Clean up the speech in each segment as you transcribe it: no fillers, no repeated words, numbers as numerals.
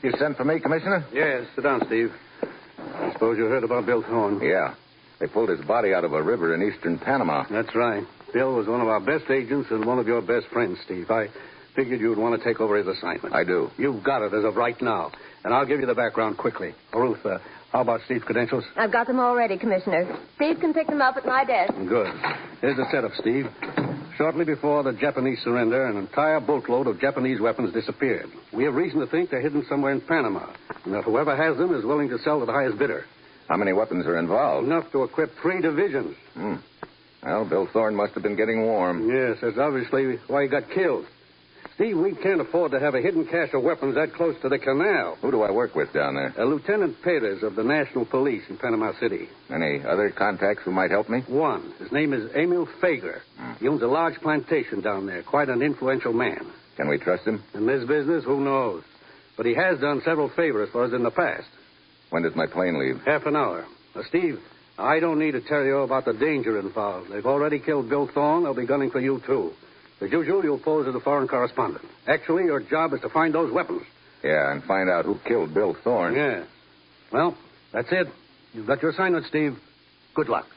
You sent for me, Commissioner? Yes, sit down, Steve. I suppose you heard about Bill Thorne. Yeah. They pulled his body out of a river in eastern Panama. That's right. Bill was one of our best agents and one of your best friends, Steve. I figured you'd want to take over his assignment. I do. You've got it as of right now. And I'll give you the background quickly. Ruth, how about Steve's credentials? I've got them all ready, Commissioner. Steve can pick them up at my desk. Good. Here's the setup, Steve. Shortly before the Japanese surrender, an entire boatload of Japanese weapons disappeared. We have reason to think they're hidden somewhere in Panama, and that whoever has them is willing to sell to the highest bidder. How many weapons are involved? Enough to equip 3 divisions. Well, Bill Thorne must have been getting warm. Yes, that's obviously why he got killed. Steve, we can't afford to have a hidden cache of weapons that close to the canal. Who do I work with down there? Lieutenant Perez of the National Police in Panama City. Any other contacts who might help me? One. His name is Emil Fager. He owns a large plantation down there. Quite an influential man. Can we trust him? In this business, who knows? But he has done several favors for us in the past. When does my plane leave? Half an hour. Now, Steve, I don't need to tell you about the danger involved. They've already killed Bill Thorne. They'll be gunning for you, too. As usual, you'll pose as a foreign correspondent. Actually, your job is to find those weapons. Yeah, and find out who killed Bill Thorne. Yeah. Well, that's it. You've got your assignment, Steve. Good luck.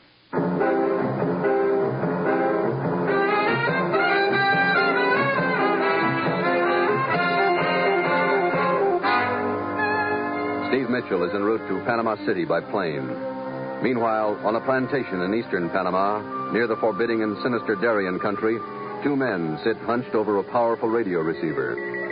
Steve Mitchell is en route to Panama City by plane. Meanwhile, on a plantation in eastern Panama, near the forbidding and sinister Darien country, 2 men sit hunched over a powerful radio receiver.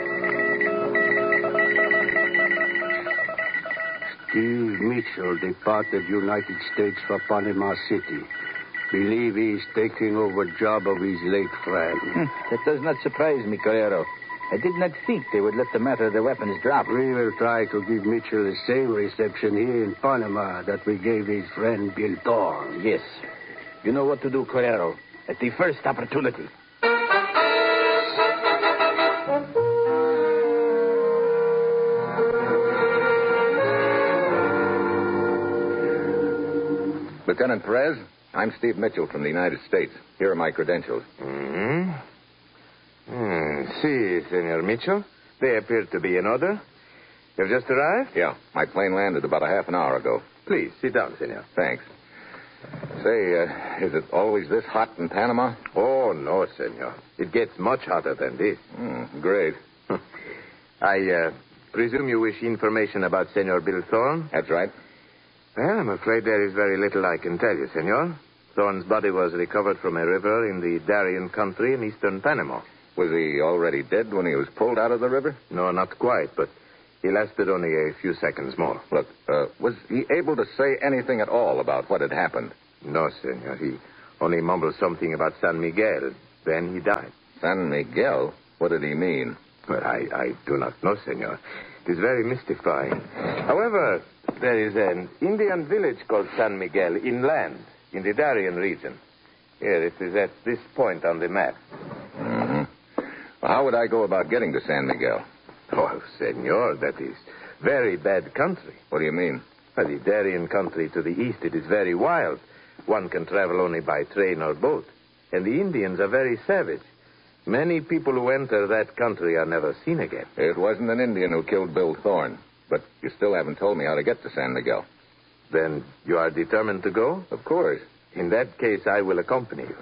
Steve Mitchell departed United States for Panama City. Believe he's taking over job of his late friend. That does not surprise me, Carrero. I did not think they would let the matter of the weapons drop. We will try to give Mitchell the same reception here in Panama that we gave his friend Bill Thorne. Yes. You know what to do, Carrero. At the first opportunity. Lieutenant Perez, I'm Steve Mitchell from the United States. Here are my credentials. Si, Senor Mitchell. They appear to be in order. You've just arrived? Yeah, my plane landed about a half an hour ago. Please, sit down, Senor. Thanks. Say, is it always this hot in Panama? Oh, no, Senor. It gets much hotter than this. Great. I presume you wish information about Senor Bill Thorne? That's right. Well, I'm afraid there is very little I can tell you, Senor. Thorne's body was recovered from a river in the Darien country in eastern Panama. Was he already dead when he was pulled out of the river? No, not quite, but he lasted only a few seconds more. Look, was he able to say anything at all about what had happened? No, Senor. He only mumbled something about San Miguel. Then he died. San Miguel? What did he mean? Well, I do not know, Senor. It is very mystifying. However, there is an Indian village called San Miguel inland in the Darien region. Here, it is at this point on the map. Well, how would I go about getting to San Miguel? Oh, Senor, that is very bad country. What do you mean? Well, the Darien country to the east, it is very wild. One can travel only by train or boat. And the Indians are very savage. Many people who enter that country are never seen again. It wasn't an Indian who killed Bill Thorne. But you still haven't told me how to get to San Miguel. Then you are determined to go? Of course. In that case, I will accompany you.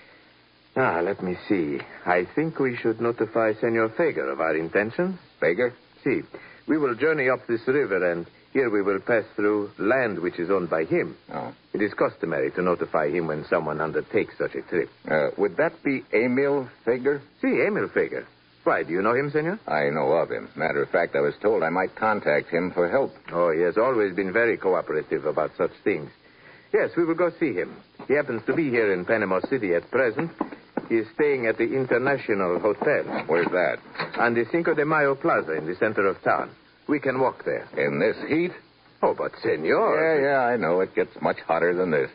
Let me see. I think we should notify Senor Fager of our intentions. Fager? See, we will journey up this river, and here we will pass through land which is owned by him. Oh. It is customary to notify him when someone undertakes such a trip. Would that be Emil Fager? See, Emil Fager. Why, do you know him, Senor? I know of him. Matter of fact, I was told I might contact him for help. Oh, he has always been very cooperative about such things. Yes, we will go see him. He happens to be here in Panama City at present. He is staying at the International Hotel. Where's that? On the Cinco de Mayo Plaza in the center of town. We can walk there. In this heat? Oh, but, Senor... Yeah, I know. It gets much hotter than this.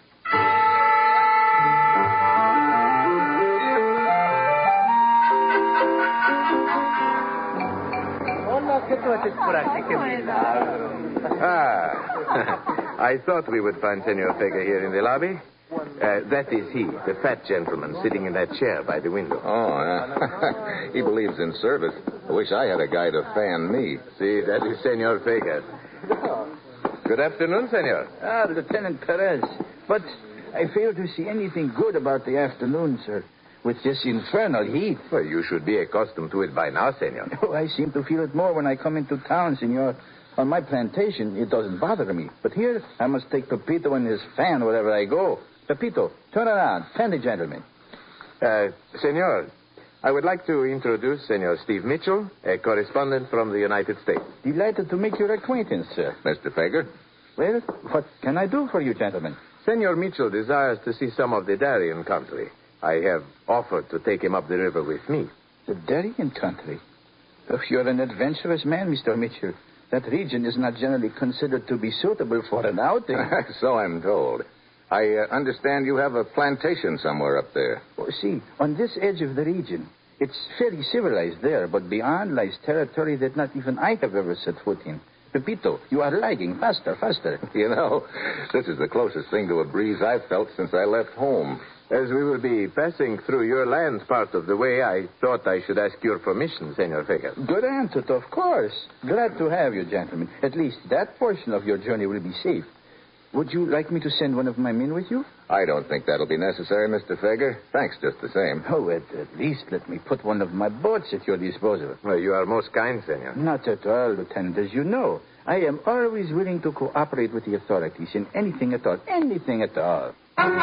I thought we would find Senor Fager here in the lobby. That is he, the fat gentleman sitting in that chair by the window. Oh, he believes in service. wish I had a guy to fan me. See, that is Senor Vega. Good afternoon, senor. Ah, Lieutenant Perez. But I fail to see anything good about the afternoon, sir. With this infernal heat. Well, you should be accustomed to it by now, senor. Oh, I seem to feel it more when I come into town, senor. On my plantation, it doesn't bother me. But here, I must take Pepito and his fan wherever I go. Pepito, turn around. Fan the gentleman. Senor, I would like to introduce Senor Steve Mitchell, a correspondent from the United States. Delighted to make your acquaintance, sir. Mr. Fager? Well, what can I do for you, gentlemen? Senor Mitchell desires to see some of the Darien country. I have offered to take him up the river with me. The Darien country? If you're an adventurous man, Mr. Mitchell, that region is not generally considered to be suitable for an outing. So I'm told. I understand you have a plantation somewhere up there. Oh, see, on this edge of the region, it's fairly civilized there, but beyond lies territory that not even I have ever set foot in. Pepito, you are lagging. Faster, faster. You know, this is the closest thing to a breeze I've felt since I left home. As we will be passing through your lands part of the way, I thought I should ask your permission, Senor Vega. Good answer, of course. Glad to have you, gentlemen. At least that portion of your journey will be safe. Would you like me to send one of my men with you? I don't think that'll be necessary, Mr. Fager. Thanks just the same. Oh, at least let me put one of my boats at your disposal. Well, you are most kind, Senor. Not at all, Lieutenant. As you know, I am always willing to cooperate with the authorities in anything at all. Anything at all.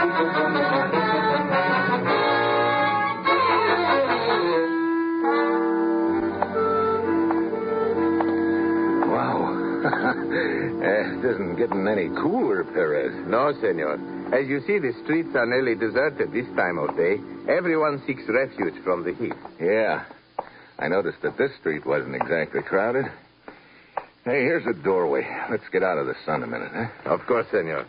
Wow. It isn't getting any cooler, Perez. No, Senor. As you see, the streets are nearly deserted this time of day. Everyone seeks refuge from the heat. Yeah. I noticed that this street wasn't exactly crowded. Hey, here's a doorway. Let's get out of the sun a minute, huh? Of course, Senor.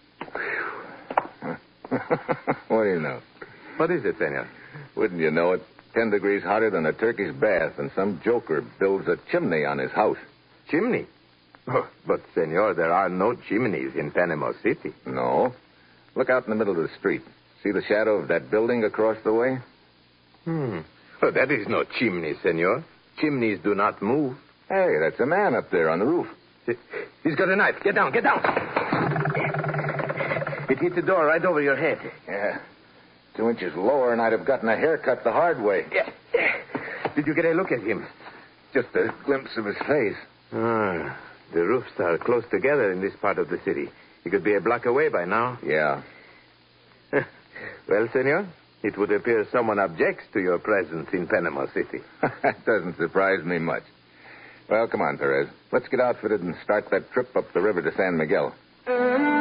What do you know? What is it, Senor? Wouldn't you know it? 10 degrees hotter than a Turkish bath, and some joker builds a chimney on his house. Chimney? Oh, but, Senor, there are no chimneys in Panama City. No. Look out in the middle of the street. See the shadow of that building across the way? Oh, that is no chimney, Senor. Chimneys do not move. Hey, that's a man up there on the roof. He's got a knife. Get down, get down. It hit the door right over your head. Yeah. 2 inches lower, and I'd have gotten a haircut the hard way. Yeah. Did you get a look at him? Just a glimpse of his face. The roofs are close together in this part of the city. He could be a block away by now. Yeah. Well, Senor, it would appear someone objects to your presence in Panama City. That doesn't surprise me much. Well, come on, Perez. Let's get outfitted and start that trip up the river to San Miguel.